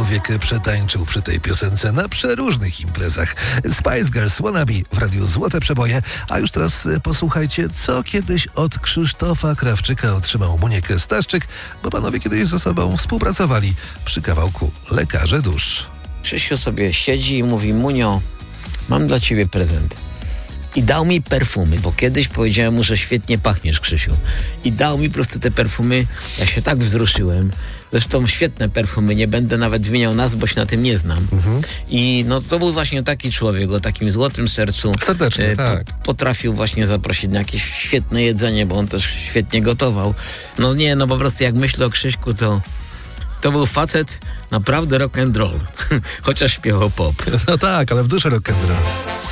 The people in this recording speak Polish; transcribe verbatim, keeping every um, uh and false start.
człowiek przetańczył przy tej piosence na przeróżnych imprezach. Spice Girls Wannabe w Radiu Złote Przeboje. A już teraz posłuchajcie, co kiedyś od Krzysztofa Krawczyka otrzymał Muniek Staszczyk, bo panowie kiedyś ze sobą współpracowali przy kawałku Lekarze Dusz. Krzysiu sobie siedzi i mówi: Munio, mam dla ciebie prezent. I dał mi perfumy, bo kiedyś powiedziałem mu, że świetnie pachniesz, Krzysiu. I dał mi po prostu te perfumy. Ja się tak wzruszyłem. Zresztą świetne perfumy, nie będę nawet wymieniał nazw, bo się na tym nie znam. Mhm. I no to był właśnie taki człowiek o takim złotym sercu. Serdecznie, e, tak. po, potrafił właśnie zaprosić na jakieś świetne jedzenie, bo on też świetnie gotował. No nie, no po prostu jak myślę o Krzyśku, to to był facet naprawdę rock and roll. Chociaż śpiewał pop. No tak, ale w duszy rock and roll.